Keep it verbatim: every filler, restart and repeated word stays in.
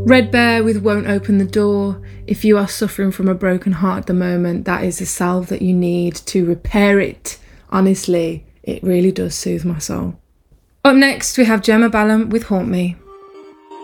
Red Bear with Won't Open the Door. If you are suffering from a broken heart at the moment, that is a salve that you need to repair it. Honestly, it really does soothe my soul. Up next, we have Gemma Ballum with Haunt Me.